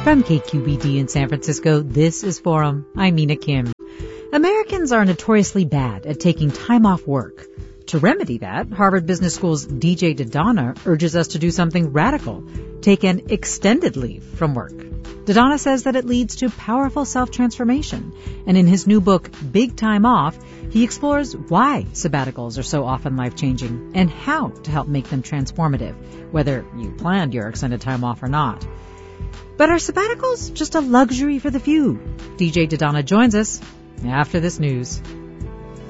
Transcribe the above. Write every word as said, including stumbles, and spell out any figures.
From K Q B D in San Francisco, this is Forum. I'm Mina Kim. Americans are notoriously bad at taking time off work. To remedy that, Harvard Business School's D J Dodonna urges us to do something radical, take an extended leave from work. Dodonna says that it leads to powerful self-transformation, and in his new book, Big Time Off, he explores why sabbaticals are so often life-changing and how to help make them transformative, whether you planned your extended time off or not. But are sabbaticals just a luxury for the few? D J Dodonna joins us after this news.